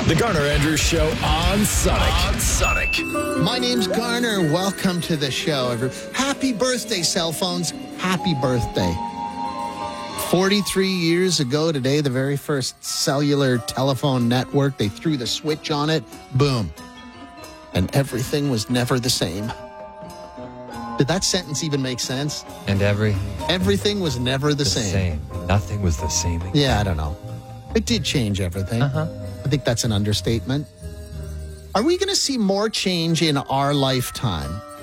The Garner Andrews Show on Sonic. My name's Garner. Welcome to the show. Happy birthday, cell phones. Happy birthday. 43 years ago today, the very first cellular telephone network, they threw the switch on it. Boom. And everything was never the same. Did that sentence even make sense? And everything was never the same. Nothing was the same again. Yeah, I don't know. It did change everything. I think that's an understatement. Are we going to see more change in our lifetime